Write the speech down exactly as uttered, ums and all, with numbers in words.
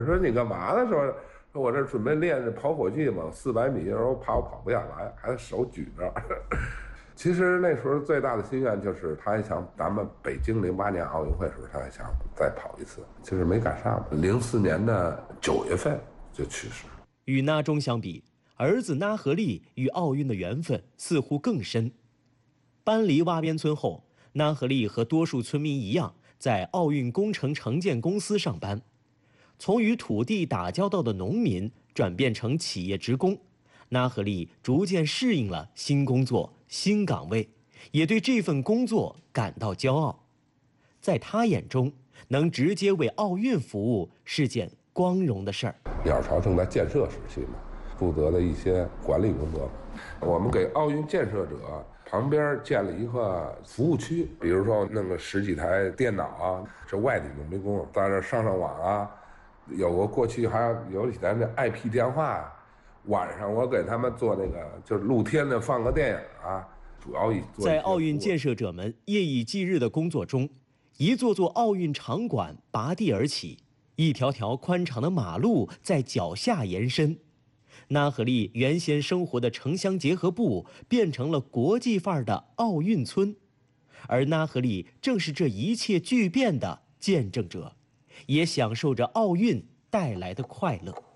说你干嘛呢？说说我这准备练跑火炬嘛，四百米，然后怕我跑不下来，还手举着。其实那时候最大的心愿就是，他还想咱们北京零八年奥运会的时候，他还想再跑一次，就是没赶上。零四年的九月份就去世。 与那中相比，儿子那和利与奥运的缘分似乎更深。搬离洼边村后，那和利和多数村民一样，在奥运工程承建公司上班。从与土地打交道的农民转变成企业职工，那和利逐渐适应了新工作、新岗位，也对这份工作感到骄傲。在他眼中，能直接为奥运服务是件光荣的事儿。 鸟巢正在建设时期嘛，负责的一些管理工作，我们给奥运建设者旁边建了一个服务区，比如说弄个十几台电脑啊，这外地农民工在这上上网啊，有过过去还有几台那 I P 电话，晚上我给他们做那个就是露天的放个电影啊，主要以在奥运建设者们夜以继日的工作中，一座座奥运场馆拔地而起，一条条宽敞的马路在脚下延伸。那和利原先生活的城乡结合部变成了国际范儿的奥运村，而那和利正是这一切巨变的见证者，也享受着奥运带来的快乐。